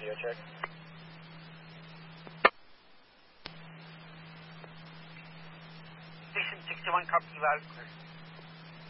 radio check. Station 61, copy loud and clear.